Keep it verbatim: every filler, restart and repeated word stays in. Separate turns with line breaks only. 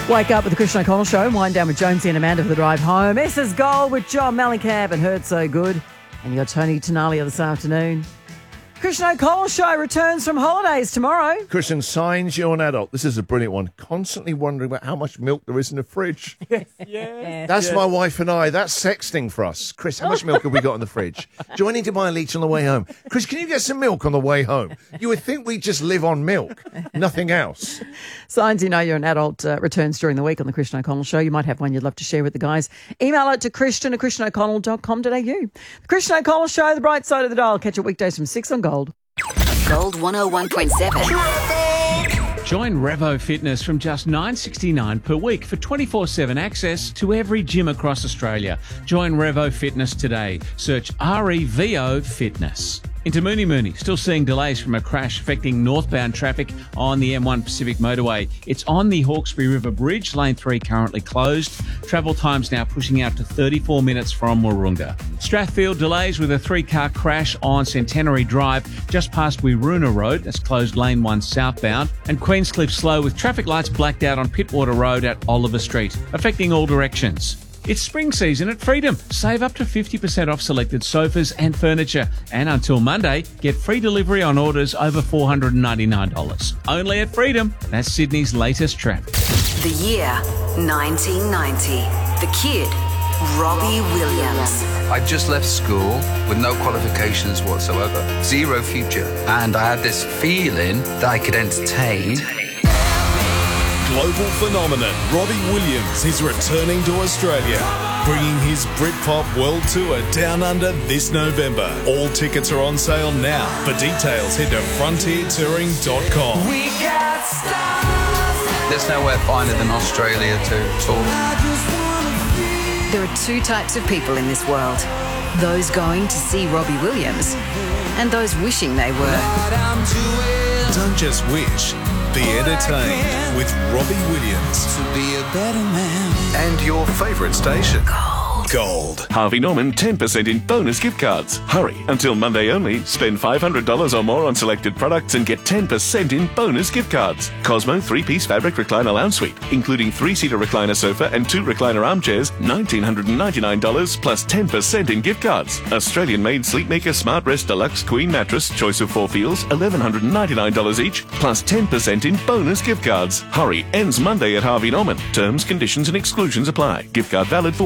Wake up with the Christian O'Connell Show. Wind down with Jonesy and Amanda for the drive home. Missus Gold with John Mellencamp and Hurt So Good. And you got Tony Tenalia this afternoon. Christian O'Connell Show returns from holidays tomorrow.
Christian, signs you're an adult. This is a brilliant one. Constantly wondering about how much milk there is in the fridge.
Yes, yes.
That's
yes.
my wife and I. That's sexting for us. Chris, how much milk have we got in the fridge? Do I need to buy a litre on the way home? Chris, can you get some milk on the way home? You would think we just live on milk, nothing else.
Signs you know you're an adult uh, returns during the week on the Christian O'Connell Show. You might have one you'd love to share with the guys. Email it to christian at christian o'connell dot com dot a u. The Christian O'Connell Show, the bright side of the dial. Catch it weekdays from six on Gold.
Gold one oh one point seven.
Join Revo Fitness from just nine dollars sixty-nine per week for twenty-four seven access to every gym across Australia. Join Revo Fitness today. Search R E V O Fitness. Into Mooney Mooney, still seeing delays from a crash affecting northbound traffic on the M one Pacific Motorway. It's on the Hawkesbury River Bridge, lane three currently closed. Travel times now pushing out to thirty-four minutes from Wahroonga. Strathfield delays with a three-car crash on Centenary Drive just past Wiruna Road. That's closed lane one southbound. And Queenscliff slow with traffic lights blacked out on Pittwater Road at Oliver Street, affecting all directions. It's spring season at Freedom. Save up to fifty percent off selected sofas and furniture. And until Monday, get free delivery on orders over four hundred ninety-nine dollars. Only at Freedom. That's Sydney's latest traffic.
The year nineteen ninety. The kid, Robbie Williams.
I just left school with no qualifications whatsoever. Zero future. And I had this feeling that I could entertain.
Global phenomenon Robbie Williams is returning to Australia, bringing his Britpop World Tour down under this November. All tickets are on sale now. For details, head to frontier touring dot com.
We got stars. There's nowhere finer than Australia to tour.
There are two types of people in this world. Those going to see Robbie Williams and those wishing they were.
Don't just wish. Be entertained with Robbie Williams.
To be a better man.
And your favourite station.
Gold.
Gold.
Harvey Norman ten percent in bonus gift cards. Hurry, until Monday only. Spend five hundred dollars or more on selected products and get ten percent in bonus gift cards. Cosmo three-piece fabric recliner lounge suite, including three-seater recliner sofa and two recliner armchairs, one thousand nine hundred ninety-nine dollars plus ten percent in gift cards. Australian-made Sleepmaker Smart Rest Deluxe Queen Mattress, choice of four feels, one thousand one hundred ninety-nine dollars each, plus ten percent in bonus gift cards. Hurry, ends Monday at Harvey Norman. Terms, conditions and exclusions apply. Gift card valid for